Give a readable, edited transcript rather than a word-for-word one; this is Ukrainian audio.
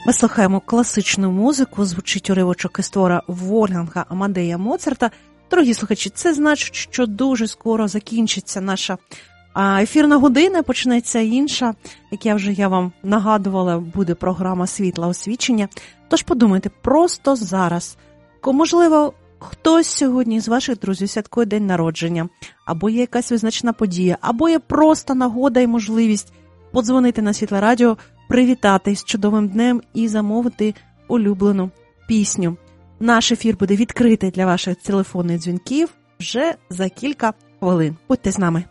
Ми слухаємо класичну музику, звучить уривочок із твора Вольфганга Амадея Моцарта. Дорогі слухачі, це значить, що дуже скоро закінчиться наша ефірна година, почнеться інша, як я вам нагадувала, буде програма «Світле освічення». Тож подумайте, просто зараз, можливо, хтось сьогодні з ваших друзів святкує день народження, або є якась визначна подія, або є просто нагода і можливість подзвонити на Світле Радіо, привітати з чудовим днем і замовити улюблену пісню. Наш ефір буде відкритий для ваших телефонних дзвінків вже за кілька хвилин. Будьте з нами.